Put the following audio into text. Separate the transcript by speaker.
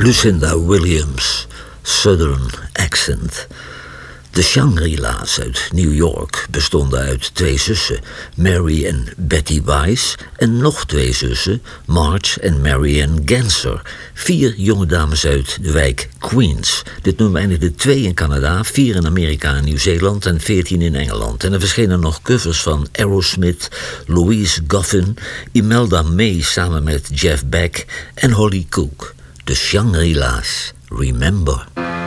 Speaker 1: Lucinda Williams, Southern Accent. De Shangri-La's uit New York bestonden uit 2 zussen, Mary en Betty Weiss, en nog 2 zussen, Marge en Marianne Ganser. 4 jonge dames uit de wijk Queens. Dit noemen we eigenlijk de 2 in Canada, 4 in Amerika en Nieuw-Zeeland en 14 in Engeland. En er verschenen nog covers van Aerosmith, Louise Goffin, Imelda May samen met Jeff Beck en Holly Cook. De Shangri-La's, Remember.